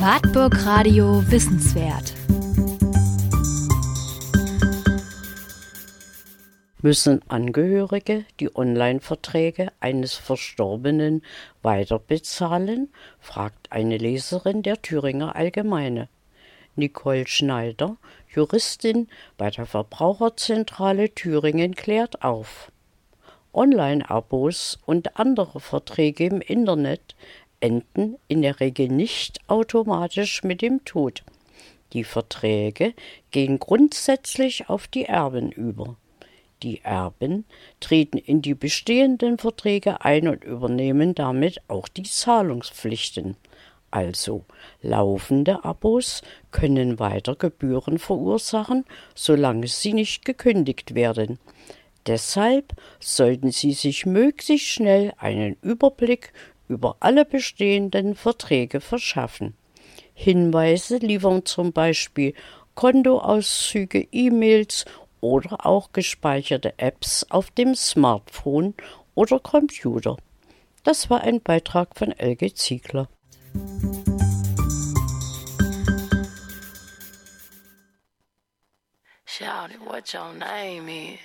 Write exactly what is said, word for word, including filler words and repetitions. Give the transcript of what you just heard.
Wartburg Radio Wissenswert. Müssen Angehörige die Online-Verträge eines Verstorbenen weiterbezahlen, fragt eine Leserin der Thüringer Allgemeine. Nicole Schneider, Juristin bei der Verbraucherzentrale Thüringen, klärt auf. Online-Abos und andere Verträge im Internet enden in der Regel nicht automatisch mit dem Tod. Die Verträge gehen grundsätzlich auf die Erben über. Die Erben treten in die bestehenden Verträge ein und übernehmen damit auch die Zahlungspflichten. Also laufende Abos können weiter Gebühren verursachen, solange sie nicht gekündigt werden. Deshalb sollten Sie sich möglichst schnell einen Überblick über alle bestehenden Verträge verschaffen. Hinweise liefern zum Beispiel Kontoauszüge, E-Mails oder auch gespeicherte Apps auf dem Smartphone oder Computer. Das war ein Beitrag von Elke Ziegler. Shout it, what your name is?